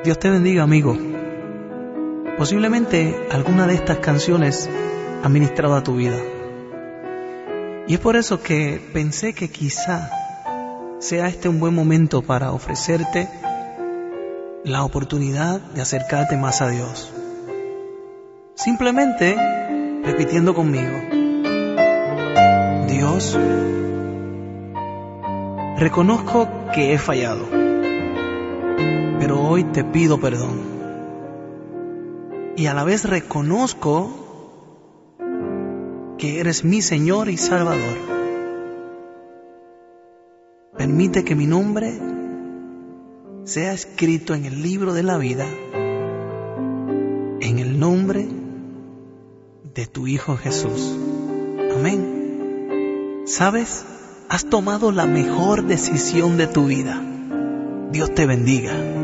Dios te bendiga, amigo. Posiblemente alguna de estas canciones ha ministrado a tu vida. Y es por eso que pensé que quizá sea este un buen momento para ofrecerte la oportunidad de acercarte más a Dios. Simplemente repitiendo conmigo: Dios, reconozco que he fallado, pero hoy te pido perdón. Y a la vez reconozco que eres mi Señor y Salvador. Permite que mi nombre sea escrito en el libro de la vida, en el nombre de tu Hijo Jesús. Amén. ¿Sabes? Has tomado la mejor decisión de tu vida. Dios te bendiga.